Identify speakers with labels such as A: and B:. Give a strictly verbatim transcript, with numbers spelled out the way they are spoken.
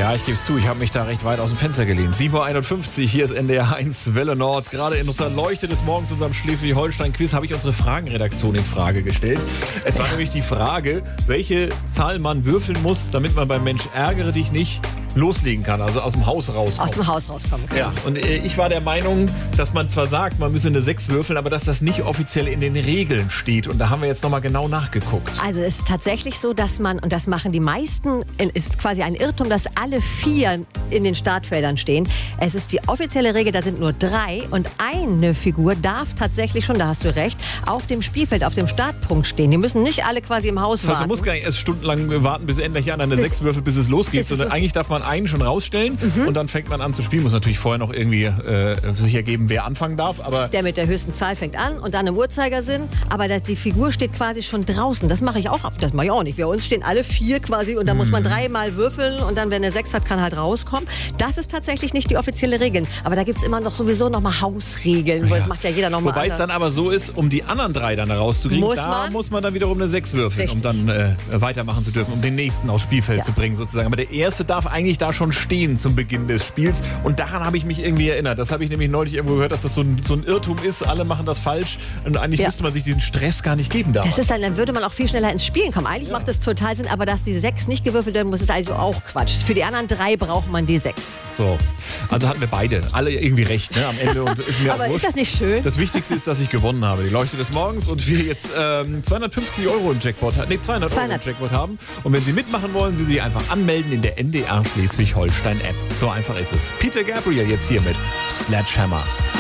A: Ja, ich gebe es zu, ich habe mich da recht weit aus dem Fenster gelehnt. sieben Uhr einundfünfzig, hier ist N D R eins Welle Nord. Gerade in unserer Leuchte des Morgens, unserem Schleswig-Holstein-Quiz, habe ich unsere Fragenredaktion in Frage gestellt. Es war ja. nämlich die Frage, welche Zahl man würfeln muss, damit man beim Mensch ärgere dich nicht loslegen kann, also aus dem Haus rauskommen.
B: Aus dem Haus rauskommen kann.
A: Ja, und äh, ich war der Meinung, dass man zwar sagt, man müsse eine sechs würfeln, aber dass das nicht offiziell in den Regeln steht. Und da haben wir jetzt nochmal genau nachgeguckt.
B: Also es ist tatsächlich so, dass man, und das machen die meisten, ist quasi ein Irrtum, dass alle vier in den Startfeldern stehen. Es ist die offizielle Regel, da sind nur drei und eine Figur darf tatsächlich schon, da hast du recht, auf dem Spielfeld, auf dem Startpunkt stehen. Die müssen nicht alle quasi im Haus
A: das heißt,
B: warten.
A: Man muss gar nicht erst stundenlang warten, bis endlich einer eine sechs würfelt, bis es losgeht, sondern eigentlich darf man einen schon rausstellen mhm. und dann fängt man an zu spielen. Muss natürlich vorher noch irgendwie äh, sich ergeben, wer anfangen darf. Aber
B: der mit der höchsten Zahl fängt an und dann im Uhrzeigersinn. Aber das, die Figur steht quasi schon draußen. Das mache ich auch ab. Das mache ich auch nicht. Bei uns stehen alle vier quasi und dann mhm. muss man dreimal würfeln und dann, wenn er sechs hat, kann halt rauskommen. Das ist tatsächlich nicht die offizielle Regel. Aber da gibt es immer noch sowieso noch mal Hausregeln. Ja. Das macht ja jeder noch mal
A: Wobei
B: anders.
A: Es dann aber so ist, um die anderen drei dann rauszukriegen, muss da man? muss man dann wiederum eine sechs würfeln, Richtig. um dann äh, weitermachen zu dürfen, um den nächsten aufs Spielfeld ja. zu bringen sozusagen. Aber der erste darf eigentlich da schon stehen zum Beginn des Spiels. Und daran habe ich mich irgendwie erinnert. Das habe ich nämlich neulich irgendwo gehört, dass das so ein, so ein Irrtum ist. Alle machen das falsch. Und eigentlich ja. müsste man sich diesen Stress gar nicht geben.
B: Das ist dann, dann würde man auch viel schneller ins Spielen kommen. Eigentlich ja. macht das total Sinn, aber dass die sechs nicht gewürfelt werden muss, ist also auch Quatsch. Für die anderen drei braucht man die sechs.
A: So, also hatten wir beide alle irgendwie recht, ne, am Ende. Und ist mir
B: aber
A: wurscht.
B: Ist das nicht schön?
A: Das Wichtigste ist, dass ich gewonnen habe. Die Leuchte des Morgens und wir jetzt ähm, zweihundertfünfzig Euro im Jackpot haben. Nee, zweihundert, zweihundert Euro im Jackpot haben. Und wenn Sie mitmachen wollen, Sie sich einfach anmelden in der N D R Schleswig-Holstein App. So einfach ist es. Peter Gabriel jetzt hier mit Sledgehammer.